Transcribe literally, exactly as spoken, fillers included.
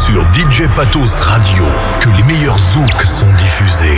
sur D J Patos Radio que les meilleurs zouks sont diffusés.